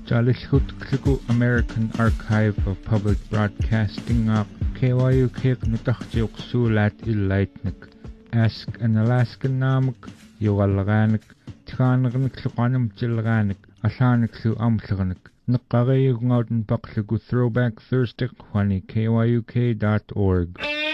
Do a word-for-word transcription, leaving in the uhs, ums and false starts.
Jalishut American Archive of Public Broadcasting up K Y U K Nutachjuk Sulat Ilaitnik Ask an Alaskan Namuk Yualganik Tiganagnik Lukanum Jilganik Ashanik Su Amtlanik Nukare Ngouten Bakligu Throwback Thursday Kwani K Y U K dot org.